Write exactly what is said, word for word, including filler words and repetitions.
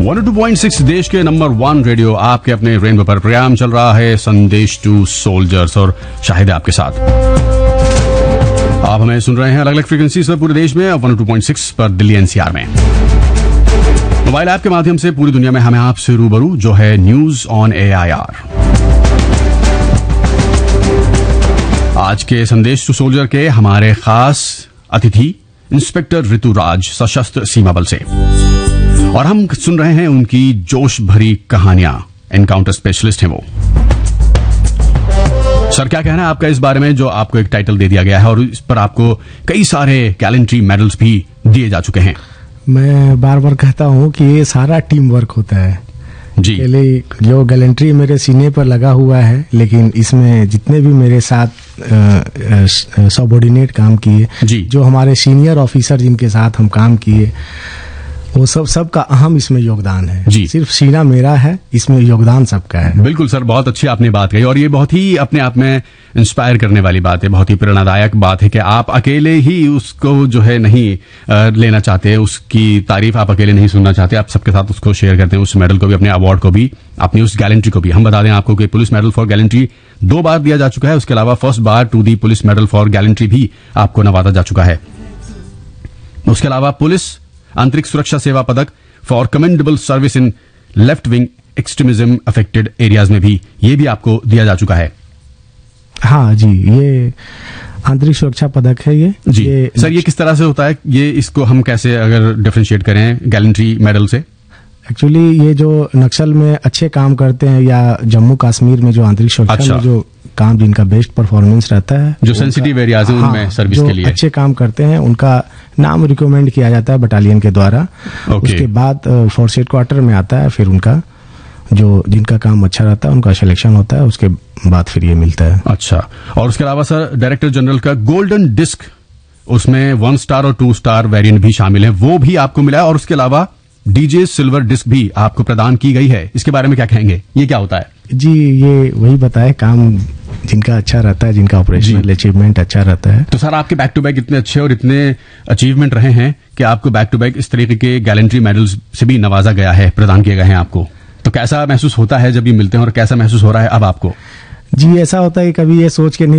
One O two point six देश के number one radio आपके अपने रेनबो पर प्रोग्राम चल रहा है संदेश टू सोल्जर्स और शाहिद है आपके साथ। आप हमें सुन रहे हैं अलग अलग फ्रीक्वेंसीज पर पूरे देश में, one O two point six पर दिल्ली एनसीआर में, मोबाइल ऐप के माध्यम से पूरी दुनिया में हमें आपसे रूबरू जो है news on A I R. आज के संदेश टू सोल्जर के हमारे खास अतिथि इंस्पेक्टर ऋतुराज सशस्त्र सीमा बल से, और हम सुन रहे हैं उनकी जोश भरी कहानियां। एनकाउंटर स्पेशलिस्ट हैं वो। सर, क्या कहना है आपका इस बारे में जो आपको एक टाइटल दे दिया गया है और इस पर आपको कई सारे गैलेंट्री मेडल्स भी दिए जा चुके हैं? मैं बार बार कहता हूं कि ये सारा टीम वर्क होता है जी। पहले जो गैलेंट्री मेरे सीने पर लगा हुआ है, लेकिन इसमें जितने भी मेरे साथ सबऑर्डिनेट काम किए, जो हमारे सीनियर ऑफिसर जिनके साथ हम काम किए, वो सब सबका अहम इसमें योगदान है जी। सिर्फ सीना मेरा है, इसमें योगदान सबका है। बिल्कुल सर, बहुत अच्छी आपने बात कही और ये बहुत ही अपने आप में इंस्पायर करने वाली बात है, बहुत ही प्रेरणादायक बात है कि आप अकेले ही उसको जो है नहीं आ, लेना चाहते, उसकी तारीफ आप अकेले नहीं सुनना चाहते, आप सबके साथ उसको शेयर करते हैं, उस मेडल को भी, अपने अवार्ड को भी, अपनी उस गैलेंट्री को भी। हम बता दें आपको कि पुलिस मेडल फॉर गैलेंट्री दो बार दिया जा चुका है, उसके अलावा first bar to the police medal for gallantry भी आपको नवाजा जा चुका है। उसके अलावा पुलिस आंतरिक सुरक्षा सेवा पदक for commendable service in left wing extremism affected areas में भी ये भी आपको दिया जा चुका है। हाँ जी, ये आंतरिक सुरक्षा पदक है ये जी। ये सर, ये किस तरह से होता है? ये इसको हम कैसे अगर डिफरेंशिएट करें गैलेंट्री मेडल से? एक्चुअली ये जो नक्सल में अच्छे काम करते हैं या जम्मू कश्मीर में जो आंतरिक सुरक्षा अच्छा। में जो काम जिनका बेस्ट परफॉर्मेंस रहता है, जो सेंसिटिव एरियाज हैं उनमें सर्विस के लिए अच्छे काम करते हैं, उनका नाम रिकमेंड किया जाता है बटालियन के द्वारा। उसके बाद फोर्स हेडक्वार्टर में आता है, फिर उनका जो जिनका काम अच्छा रहता है उनका सिलेक्शन होता है, उसके बाद फिर ये मिलता है। अच्छा, और उसके अलावा सर डायरेक्टर जनरल का गोल्डन डिस्क, उसमें वन स्टार और टू स्टार वेरिएंट भी शामिल है, वो भी आपको मिला है, और उसके अलावा डीजे सिल्वर डिस्क भी आपको प्रदान की गई है। इसके बारे में क्या कहेंगे? ये क्या होता है? जी, ये वही बताए, काम जिनका अच्छा रहता है, जिनका ऑपरेशनल अचीवमेंट अच्छा रहता है। तो सर, आपके बैक टू बैक इतने अच्छे और इतने अचीवमेंट रहे हैं कि आपको बैक टू बैक इस तरीके के गैलेंट्री मेडल्स से भी नवाजा गया है, प्रदान किए गए हैं आपको, तो कैसा महसूस होता है जब ये मिलते हैं और कैसा महसूस हो रहा है अब आपको? जी, ऐसा होता है कभी ये सोच के नहीं